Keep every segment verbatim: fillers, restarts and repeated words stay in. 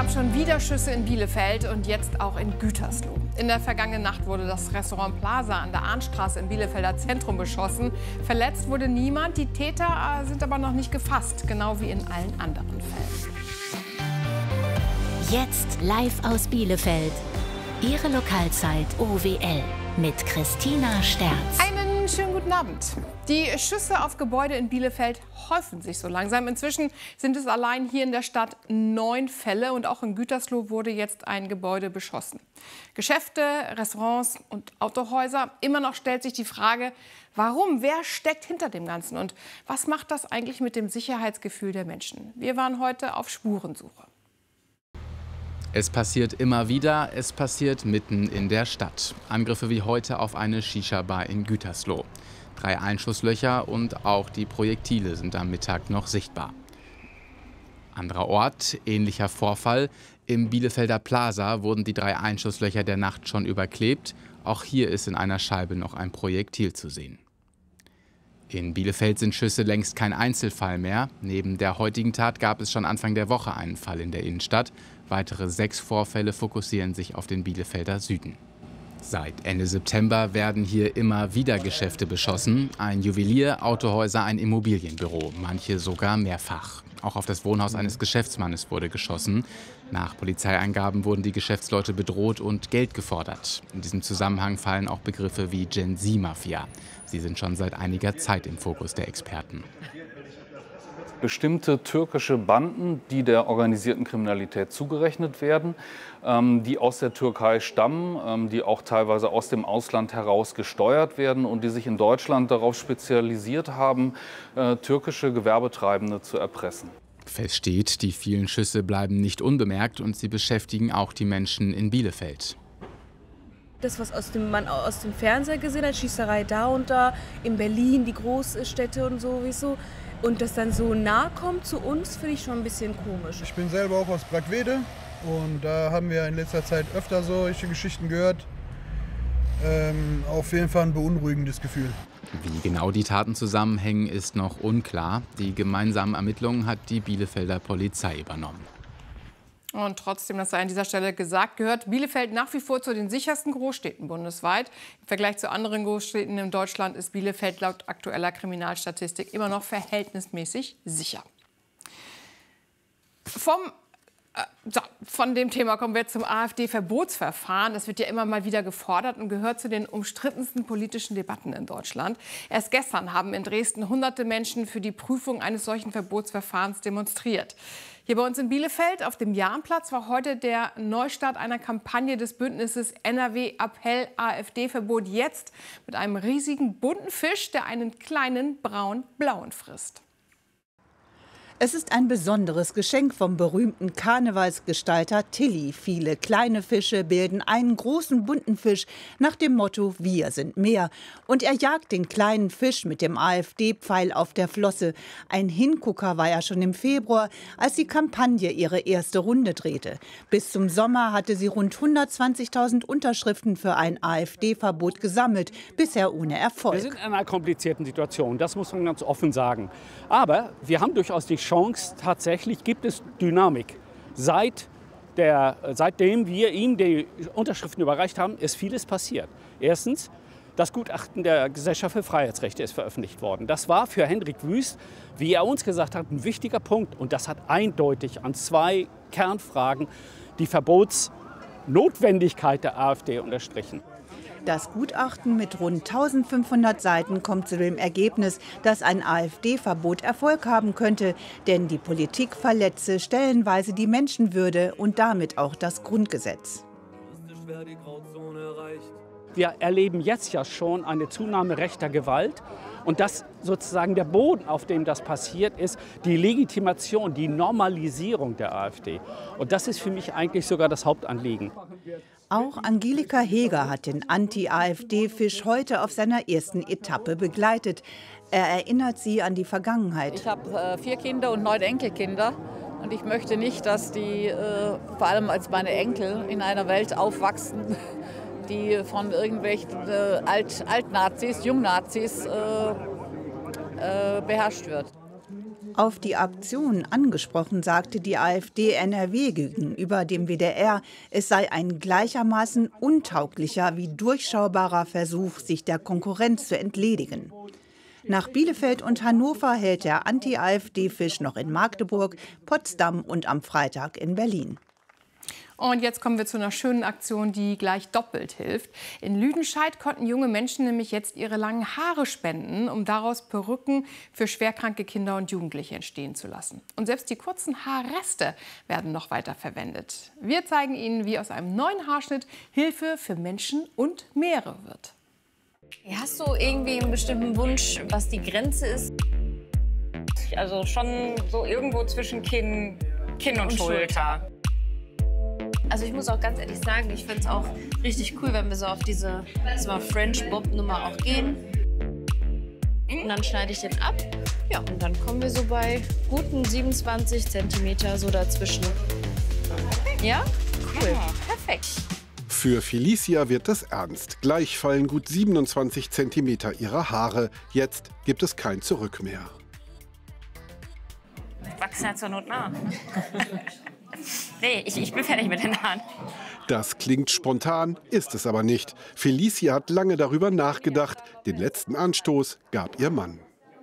gab schon wieder Schüsse in Bielefeld und jetzt auch in Gütersloh. In der vergangenen Nacht wurde das Restaurant Plaza an der Arnstraße im Bielefelder Zentrum beschossen. Verletzt wurde niemand. Die Täter sind aber noch nicht gefasst, genau wie in allen anderen Fällen. Jetzt live aus Bielefeld. Ihre Lokalzeit O W L mit Christina Sterz. Einen schönen guten Abend. Die Schüsse auf Gebäude in Bielefeld häufen sich so langsam. Inzwischen sind es allein hier in der Stadt neun Fälle und auch in Gütersloh wurde jetzt ein Gebäude beschossen. Geschäfte, Restaurants und Autohäuser. Immer noch stellt sich die Frage, warum? Wer steckt hinter dem Ganzen? Und was macht das eigentlich mit dem Sicherheitsgefühl der Menschen? Wir waren heute auf Spurensuche. Es passiert immer wieder, es passiert mitten in der Stadt. Angriffe wie heute auf eine Shisha-Bar in Gütersloh. Drei Einschusslöcher und auch die Projektile sind am Mittag noch sichtbar. Anderer Ort, ähnlicher Vorfall. Im Bielefelder Plaza wurden die drei Einschusslöcher der Nacht schon überklebt. Auch hier ist in einer Scheibe noch ein Projektil zu sehen. In Bielefeld sind Schüsse längst kein Einzelfall mehr. Neben der heutigen Tat gab es schon Anfang der Woche einen Fall in der Innenstadt. Weitere sechs Vorfälle fokussieren sich auf den Bielefelder Süden. Seit Ende September werden hier immer wieder Geschäfte beschossen. Ein Juwelier, Autohäuser, ein Immobilienbüro, manche sogar mehrfach. Auch auf das Wohnhaus eines Geschäftsmannes wurde geschossen. Nach Polizeiangaben wurden die Geschäftsleute bedroht und Geld gefordert. In diesem Zusammenhang fallen auch Begriffe wie Gen Z-Mafia. Sie sind schon seit einiger Zeit im Fokus der Experten. Bestimmte türkische Banden, die der organisierten Kriminalität zugerechnet werden, ähm, die aus der Türkei stammen, ähm, die auch teilweise aus dem Ausland heraus gesteuert werden und die sich in Deutschland darauf spezialisiert haben, äh, türkische Gewerbetreibende zu erpressen. Fest steht, die vielen Schüsse bleiben nicht unbemerkt und sie beschäftigen auch die Menschen in Bielefeld. Das, was aus dem, man aus dem Fernseher gesehen hat, Schießerei da und da, in Berlin, die Großstädte und sowieso. Und das dann so nah kommt zu uns, finde ich schon ein bisschen komisch. Ich bin selber auch aus Brackwede und da haben wir in letzter Zeit öfter solche Geschichten gehört. Ähm, auf jeden Fall ein beunruhigendes Gefühl. Wie genau die Taten zusammenhängen, ist noch unklar. Die gemeinsamen Ermittlungen hat die Bielefelder Polizei übernommen. Und trotzdem, das sei an dieser Stelle gesagt, gehört Bielefeld nach wie vor zu den sichersten Großstädten bundesweit. Im Vergleich zu anderen Großstädten in Deutschland ist Bielefeld laut aktueller Kriminalstatistik immer noch verhältnismäßig sicher. Vom äh, so, von dem Thema kommen wir zum AfD-Verbotsverfahren. Das wird ja immer mal wieder gefordert und gehört zu den umstrittensten politischen Debatten in Deutschland. Erst gestern haben in Dresden hunderte Menschen für die Prüfung eines solchen Verbotsverfahrens demonstriert. Hier bei uns in Bielefeld auf dem Jahnplatz war heute der Neustart einer Kampagne des Bündnisses N R W Appell AfD-Verbot jetzt mit einem riesigen bunten Fisch, der einen kleinen braun-blauen frisst. Es ist ein besonderes Geschenk vom berühmten Karnevalsgestalter Tilly. Viele kleine Fische bilden einen großen bunten Fisch nach dem Motto Wir sind mehr. Und er jagt den kleinen Fisch mit dem AfD-Pfeil auf der Flosse. Ein Hingucker war er schon im Februar, als die Kampagne ihre erste Runde drehte. Bis zum Sommer hatte sie rund hundertzwanzigtausend Unterschriften für ein AfD-Verbot gesammelt, bisher ohne Erfolg. Wir sind in einer komplizierten Situation, das muss man ganz offen sagen. Aber wir haben durchaus die Chance, tatsächlich gibt es Dynamik. Seit der, seitdem wir ihm die Unterschriften überreicht haben, ist vieles passiert. Erstens, das Gutachten der Gesellschaft für Freiheitsrechte ist veröffentlicht worden. Das war für Hendrik Wüst, wie er uns gesagt hat, ein wichtiger Punkt. Und das hat eindeutig an zwei Kernfragen die Verbotsnotwendigkeit der AfD unterstrichen. Das Gutachten mit rund eintausendfünfhundert Seiten kommt zu dem Ergebnis, dass ein AfD-Verbot Erfolg haben könnte. Denn die Politik verletze stellenweise die Menschenwürde und damit auch das Grundgesetz. Wir erleben jetzt ja schon eine Zunahme rechter Gewalt. Und das sozusagen der Boden, auf dem das passiert, ist die Legitimation, die Normalisierung der AfD. Und das ist für mich eigentlich sogar das Hauptanliegen. Auch Angelika Heger hat den Anti-AfD-Fisch heute auf seiner ersten Etappe begleitet. Er erinnert sie an die Vergangenheit. Ich habe äh, vier Kinder und neun Enkelkinder. Und ich möchte nicht, dass die, äh, vor allem als meine Enkel, in einer Welt aufwachsen, die von irgendwelchen äh, Alt, Altnazis, Jungnazis äh, äh, beherrscht wird. Auf die Aktion angesprochen sagte die AfD N R W gegenüber dem W D R, es sei ein gleichermaßen untauglicher wie durchschaubarer Versuch, sich der Konkurrenz zu entledigen. Nach Bielefeld und Hannover hält der Anti-AfD-Fisch noch in Magdeburg, Potsdam und am Freitag in Berlin. Und jetzt kommen wir zu einer schönen Aktion, die gleich doppelt hilft. In Lüdenscheid konnten junge Menschen nämlich jetzt ihre langen Haare spenden, um daraus Perücken für schwerkranke Kinder und Jugendliche entstehen zu lassen. Und selbst die kurzen Haarreste werden noch weiter verwendet. Wir zeigen Ihnen, wie aus einem neuen Haarschnitt Hilfe für Menschen und Meere wird. Hast du irgendwie einen bestimmten Wunsch, was die Grenze ist? Also schon so irgendwo zwischen Kinn, Kinn und, und Schulter. Also ich muss auch ganz ehrlich sagen, ich finde es auch richtig cool, wenn wir so auf diese so French Bob Nummer auch gehen. Und dann schneide ich den ab. Ja, und dann kommen wir so bei guten siebenundzwanzig Zentimeter so dazwischen. Ja? Cool. Ja, perfekt. Für Felicia wird es ernst. Gleich fallen gut siebenundzwanzig Zentimeter ihrer Haare. Jetzt gibt es kein Zurück mehr. Wachsen ja zur Not nach. Nee, ich, ich bin fertig mit den Haaren. Das klingt spontan, ist es aber nicht. Felicia hat lange darüber nachgedacht. Den letzten Anstoß gab ihr Mann.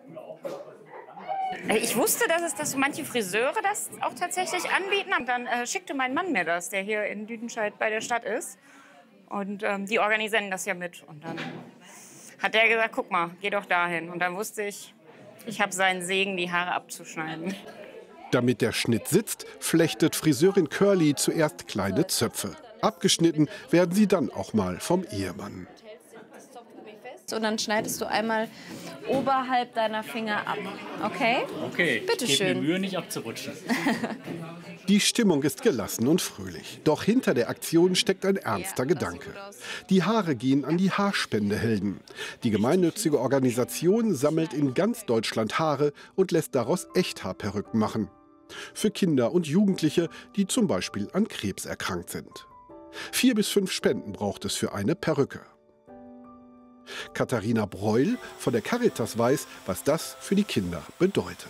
Ich wusste, dass es dass manche Friseure das auch tatsächlich anbieten. Und dann äh, schickte mein Mann mir das, der hier in Lüdenscheid bei der Stadt ist. Und ähm, die organisieren das ja mit. Und dann hat der gesagt, guck mal, geh doch dahin. Und dann wusste ich, ich habe seinen Segen, die Haare abzuschneiden. Damit der Schnitt sitzt, flechtet Friseurin Curly zuerst kleine Zöpfe. Abgeschnitten werden sie dann auch mal vom Ehemann. Und dann schneidest du einmal oberhalb deiner Finger ab. Okay? Okay, bitte ich schön. Gebe mir Mühe, nicht abzurutschen. Die Stimmung ist gelassen und fröhlich. Doch hinter der Aktion steckt ein ernster ja, Gedanke. Die Haare gehen an die Haarspendehelden. Die gemeinnützige Organisation sammelt in ganz Deutschland Haare und lässt daraus Echthaarperücken machen. Für Kinder und Jugendliche, die zum Beispiel an Krebs erkrankt sind. Vier bis fünf Spenden braucht es für eine Perücke. Katharina Breul von der Caritas weiß, was das für die Kinder bedeutet.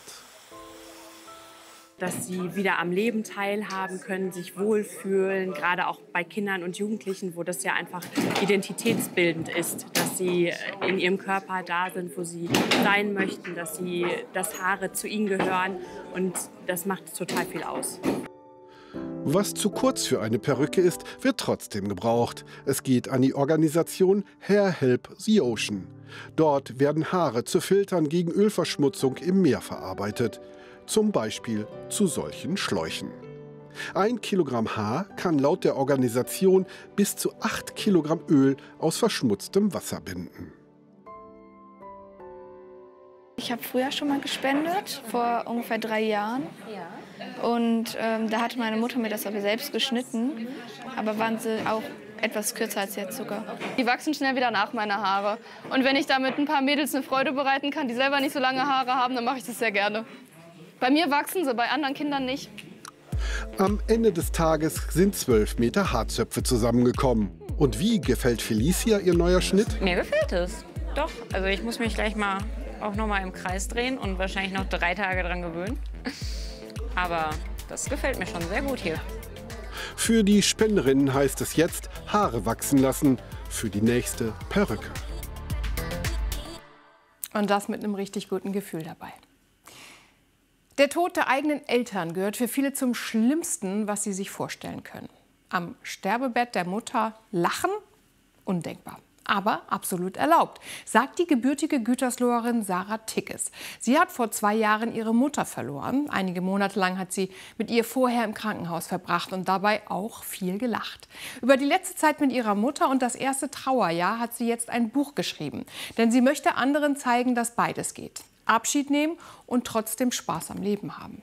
Dass sie wieder am Leben teilhaben können, sich wohlfühlen, gerade auch bei Kindern und Jugendlichen, wo das ja einfach identitätsbildend ist, dass sie in ihrem Körper da sind, wo sie sein möchten, dass, sie, dass Haare zu ihnen gehören, und das macht total viel aus. Was zu kurz für eine Perücke ist, wird trotzdem gebraucht. Es geht an die Organisation Hair Help the Ocean. Dort werden Haare zu Filtern gegen Ölverschmutzung im Meer verarbeitet. Zum Beispiel zu solchen Schläuchen. Ein Kilogramm Haar kann laut der Organisation bis zu acht Kilogramm Öl aus verschmutztem Wasser binden. Ich habe früher schon mal gespendet, vor ungefähr drei Jahren. Und ähm, da hatte meine Mutter mir das aber selbst geschnitten. Aber waren sie auch etwas kürzer als jetzt sogar. Die wachsen schnell wieder nach, meine Haare. Und wenn ich damit ein paar Mädels eine Freude bereiten kann, die selber nicht so lange Haare haben, dann mache ich das sehr gerne. Bei mir wachsen sie, bei anderen Kindern nicht. Am Ende des Tages sind zwölf Meter Haarzöpfe zusammengekommen. Und wie gefällt Felicia ihr neuer Schnitt? Mir gefällt es. Doch, also ich muss mich gleich mal auch noch mal im Kreis drehen und wahrscheinlich noch drei Tage dran gewöhnen. Aber das gefällt mir schon sehr gut hier. Für die Spenderinnen heißt es jetzt Haare wachsen lassen, für die nächste Perücke. Und das mit einem richtig guten Gefühl dabei. Der Tod der eigenen Eltern gehört für viele zum Schlimmsten, was sie sich vorstellen können. Am Sterbebett der Mutter lachen? Undenkbar. Aber absolut erlaubt, sagt die gebürtige Gütersloherin Sarah Tickes. Sie hat vor zwei Jahren ihre Mutter verloren. Einige Monate lang hat sie mit ihr vorher im Krankenhaus verbracht und dabei auch viel gelacht. Über die letzte Zeit mit ihrer Mutter und das erste Trauerjahr hat sie jetzt ein Buch geschrieben. Denn sie möchte anderen zeigen, dass beides geht. Abschied nehmen und trotzdem Spaß am Leben haben.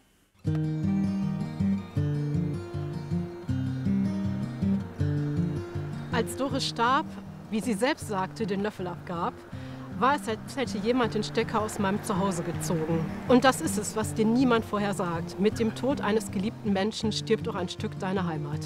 Als Doris starb, wie sie selbst sagte, den Löffel abgab, war es, als hätte jemand den Stecker aus meinem Zuhause gezogen. Und das ist es, was dir niemand vorher sagt. Mit dem Tod eines geliebten Menschen stirbt auch ein Stück deiner Heimat.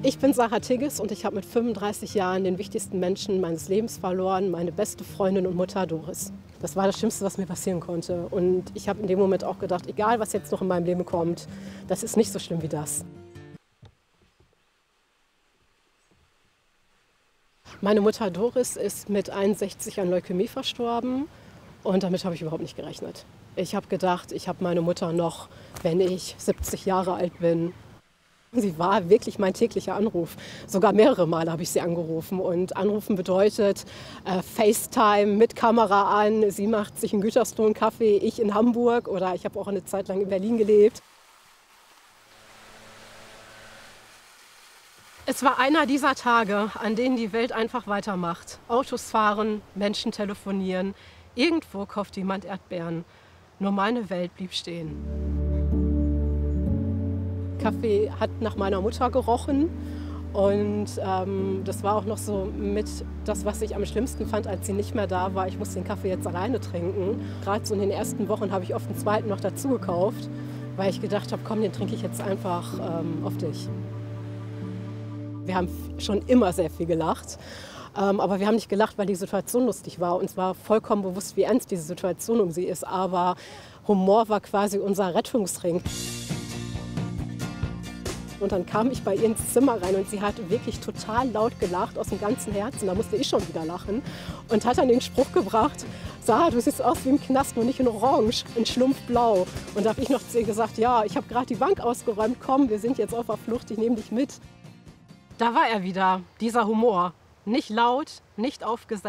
Ich bin Sarah Tigges und ich habe mit fünfunddreißig Jahren den wichtigsten Menschen meines Lebens verloren, meine beste Freundin und Mutter Doris. Das war das Schlimmste, was mir passieren konnte. Und ich habe in dem Moment auch gedacht, egal was jetzt noch in meinem Leben kommt, das ist nicht so schlimm wie das. Meine Mutter Doris ist mit einundsechzig an Leukämie verstorben und damit habe ich überhaupt nicht gerechnet. Ich habe gedacht, ich habe meine Mutter noch, wenn ich siebzig Jahre alt bin. Sie war wirklich mein täglicher Anruf. Sogar mehrere Male habe ich sie angerufen. Und anrufen bedeutet äh, FaceTime mit Kamera an. Sie macht sich in Gütersloh einen Kaffee, ich in Hamburg. Oder ich habe auch eine Zeit lang in Berlin gelebt. Es war einer dieser Tage, an denen die Welt einfach weitermacht. Autos fahren, Menschen telefonieren. Irgendwo kauft jemand Erdbeeren. Nur meine Welt blieb stehen. Kaffee hat nach meiner Mutter gerochen und ähm, das war auch noch so mit das, was ich am schlimmsten fand, als sie nicht mehr da war. Ich musste den Kaffee jetzt alleine trinken. Gerade so in den ersten Wochen habe ich oft einen zweiten noch dazu gekauft, weil ich gedacht habe, komm, den trinke ich jetzt einfach ähm, auf dich. Wir haben schon immer sehr viel gelacht, ähm, aber wir haben nicht gelacht, weil die Situation lustig war. Uns war vollkommen bewusst, wie ernst diese Situation um sie ist, aber Humor war quasi unser Rettungsring. Und dann kam ich bei ihr ins Zimmer rein und sie hat wirklich total laut gelacht, aus dem ganzen Herzen. Da musste ich schon wieder lachen und hat dann den Spruch gebracht, Sarah, du siehst aus wie im Knast, nur nicht in Orange, in Schlumpfblau. Und da habe ich noch zu ihr gesagt, ja, ich habe gerade die Bank ausgeräumt, komm, wir sind jetzt auf der Flucht, ich nehme dich mit. Da war er wieder, dieser Humor. Nicht laut, nicht aufgesetzt.